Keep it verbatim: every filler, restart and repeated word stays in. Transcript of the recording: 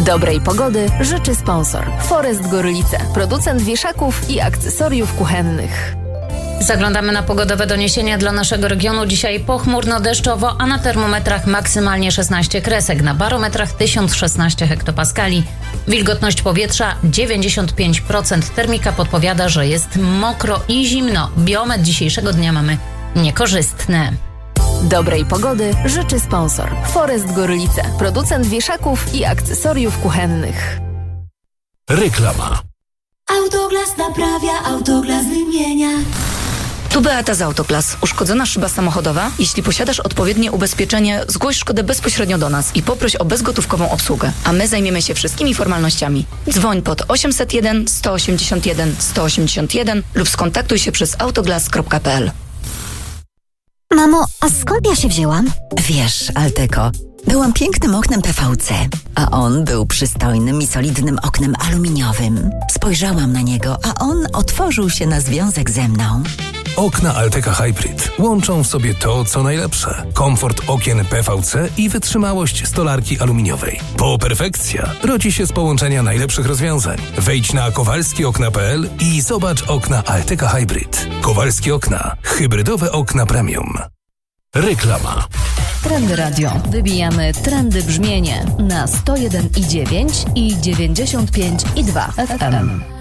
Dobrej pogody życzy sponsor Forest Gorlice, producent wieszaków i akcesoriów kuchennych. Zaglądamy na pogodowe doniesienia dla naszego regionu. Dzisiaj pochmurno, deszczowo, a na termometrach maksymalnie szesnaście kresek, na barometrach tysiąc szesnaście hektopaskali. Wilgotność powietrza dziewięćdziesiąt pięć procent. Termika podpowiada, że jest mokro i zimno. Biometr dzisiejszego dnia mamy niekorzystny. Dobrej pogody życzy sponsor Forest Gorlice, producent wieszaków i akcesoriów kuchennych. Reklama. Autoglas naprawia, Autoglas wymienia. Tu Beata z Autoglas. Uszkodzona szyba samochodowa? Jeśli posiadasz odpowiednie ubezpieczenie, zgłoś szkodę bezpośrednio do nas i poproś o bezgotówkową obsługę, a my zajmiemy się wszystkimi formalnościami. Dzwoń pod osiemset jeden sto osiemdziesiąt jeden sto osiemdziesiąt jeden lub skontaktuj się przez autoglas kropka p l. Mamo, a skąd ja się wzięłam? Wiesz, Alteco, byłam pięknym oknem P V C, a on był przystojnym i solidnym oknem aluminiowym. Spojrzałam na niego, a on otworzył się na związek ze mną. Okna Alteca Hybrid łączą w sobie to, co najlepsze. Komfort okien P V C i wytrzymałość stolarki aluminiowej. Po perfekcja rodzi się z połączenia najlepszych rozwiązań. Wejdź na kowalski okna kropka p l i zobacz okna Alteca Hybrid. Kowalskie okna. Hybrydowe okna premium. Reklama. Trendy Radio. Wybijamy trendy brzmienie na sto jeden i dziewięć i dziewięćdziesiąt pięć i dwa F M.